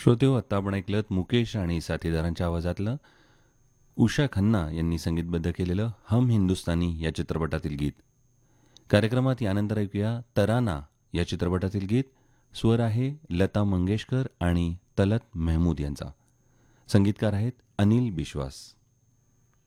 श्रोतेहो, आत्ता आपण ऐकलत मुकेश आणि साथीदारांच्या आवाजातलं उषा खन्ना यांनी संगीतबद्ध केलेलं हम हिंदुस्तानी या चित्रपटातील गीत. कार्यक्रमात यानंतर ऐकूया तराना या चित्रपटातील गीत. स्वर आहे लता मंगेशकर आणि तलत मेहमूद यांचा. संगीतकार आहेत अनिल बिश्वास.